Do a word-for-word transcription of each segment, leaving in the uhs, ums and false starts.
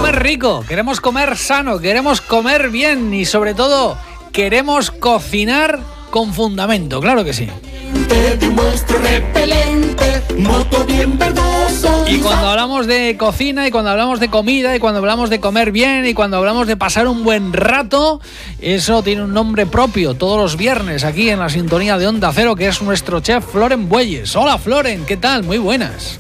comer rico, queremos comer sano, queremos comer bien y sobre todo queremos cocinar con fundamento, claro que sí. Y cuando hablamos de cocina y cuando hablamos de comida y cuando hablamos de comer bien y cuando hablamos de pasar un buen rato, eso tiene un nombre propio todos los viernes aquí en la sintonía de Onda Cero, que es nuestro chef Floren Bueyes. Hola Floren, ¿qué tal? Muy buenas.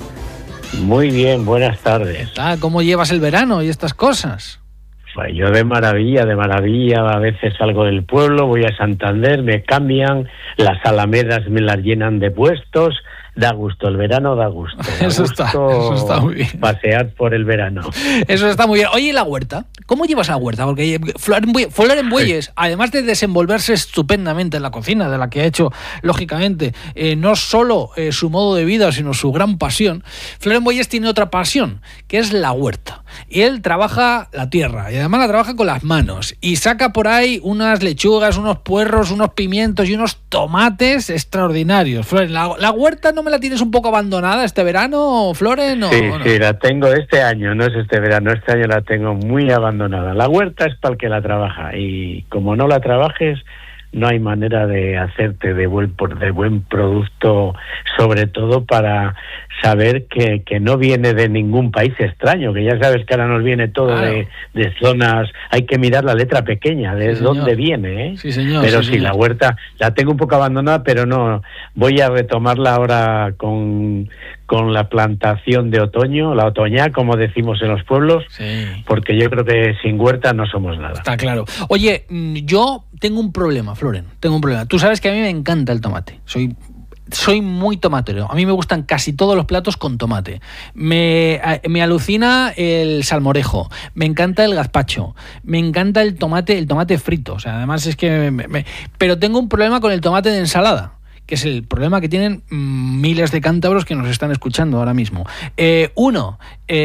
Muy bien, buenas tardes. ¿Qué tal? ¿Cómo llevas el verano y estas cosas? Pues yo de maravilla, de maravilla, a veces salgo del pueblo, voy a Santander, me cambian, las alamedas me las llenan de puestos, da gusto, el verano da gusto. Da eso, gusto está, eso está muy bien. Pasear por el verano. Eso está muy bien. Oye, ¿y la huerta? ¿Cómo llevas la huerta? Porque Floren Bueyes, además de desenvolverse estupendamente en la cocina, de la que ha hecho, lógicamente, eh, no solo eh, su modo de vida, sino su gran pasión, Floren Bueyes tiene otra pasión, que es la huerta. Y él trabaja la tierra, y además la trabaja con las manos, y saca por ahí unas lechugas, unos puerros, unos pimientos y unos tomates extraordinarios. Floren, ¿la, la huerta no me la tienes un poco abandonada este verano, Floren? ¿O, sí, o no? sí, la tengo este año, no es este verano, este año la tengo muy abandonada. La huerta es para el que la trabaja, y como no la trabajes, no hay manera de hacerte de buen, de buen producto, sobre todo para saber que, que no viene de ningún país extraño, que ya sabes que ahora nos viene todo claro. de, de zonas, hay que mirar la letra pequeña, de sí, dónde viene, ¿eh? Sí, señor. Pero sí, sí, señor. La huerta la tengo un poco abandonada, pero no, voy a retomarla ahora con, con la plantación de otoño, la otoñá, como decimos en los pueblos, sí. Porque yo creo que sin huerta no somos nada. Está claro. Oye, yo tengo un problema, Floren, tengo un problema. Tú sabes que a mí me encanta el tomate, soy... Soy muy tomatero. A mí me gustan casi todos los platos con tomate. Me, me alucina el salmorejo. Me encanta el gazpacho. Me encanta el tomate, el tomate frito. O sea, además es que... Me, me, pero tengo un problema con el tomate de ensalada, que es el problema que tienen mmm, miles de cántabros que nos están escuchando ahora mismo. Eh, uno,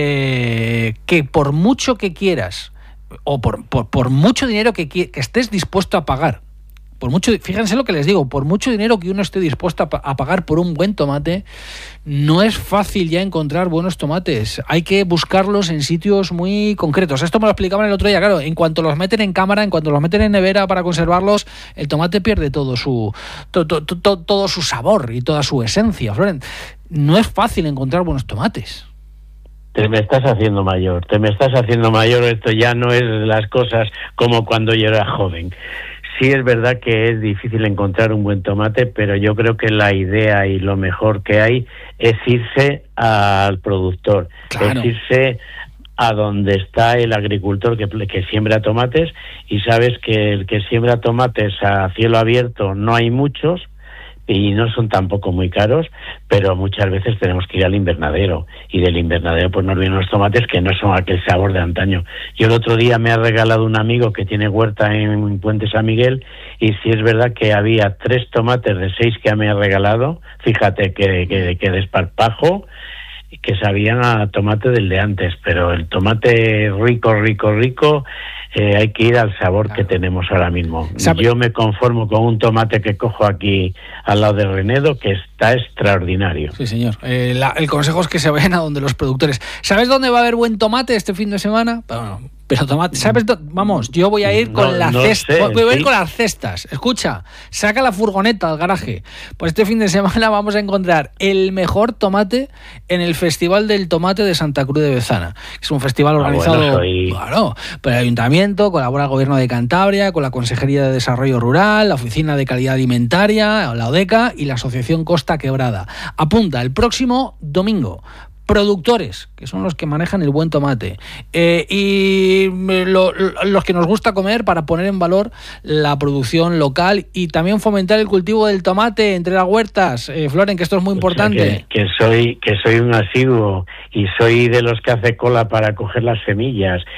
eh, que por mucho que quieras, o por, por, por mucho dinero que, que estés dispuesto a pagar, por mucho, fíjense lo que les digo, por mucho dinero que uno esté dispuesto a, a pagar por un buen tomate, no es fácil ya encontrar buenos tomates. Hay que buscarlos en sitios muy concretos. Esto me lo explicaban el otro día. Claro, en cuanto los meten en cámara, en cuanto los meten en nevera para conservarlos, el tomate pierde todo su to, to, to, todo su sabor y toda su esencia. Floren, no es fácil encontrar buenos tomates. Te me estás haciendo mayor, te me estás haciendo mayor. Esto ya no es las cosas como cuando yo era joven. Sí es verdad que es difícil encontrar un buen tomate, pero yo creo que la idea y lo mejor que hay es irse al productor, claro. es irse a donde está el agricultor que, que siembra tomates, y sabes que el que siembra tomates a cielo abierto no hay muchos, y no son tampoco muy caros, pero muchas veces tenemos que ir al invernadero, y del invernadero pues nos vienen los tomates que no son aquel sabor de antaño. Yo el otro día me ha regalado un amigo que tiene huerta en Puente San Miguel, y sí es verdad que había tres tomates de seis que me ha regalado, fíjate que, que, que desparpajo, que sabían a tomate del de antes, pero el tomate rico, rico, rico, eh, hay que ir al sabor claro. que tenemos ahora mismo. ¿Sabe? Yo me conformo con un tomate que cojo aquí al lado de Renedo, que está extraordinario. Sí, señor. Eh, la, el consejo es que se vayan a donde los productores. ¿Sabes dónde va a haber buen tomate este fin de semana? Bueno, pero tomate, ¿sabes? Vamos, yo voy a ir con no, la no cesta, sé, voy a ir ¿sí? con las cestas. Escucha, saca la furgoneta al garaje. Pues este fin de semana vamos a encontrar el mejor tomate en el Festival del Tomate de Santa Cruz de Bezana. Es un festival organizado, ah, bueno, soy... claro, por el Ayuntamiento, colabora el Gobierno de Cantabria, con la Consejería de Desarrollo Rural, la Oficina de Calidad Alimentaria, la ODECA y la Asociación Costa Quebrada. Apunta el próximo domingo. Productores, que son los que manejan el buen tomate, eh, y lo, lo, los que nos gusta comer, para poner en valor la producción local y también fomentar el cultivo del tomate entre las huertas. Eh, Floren, que esto es muy importante. O sea, que, que soy que soy un asiduo, y soy de los que hace cola para coger las semillas.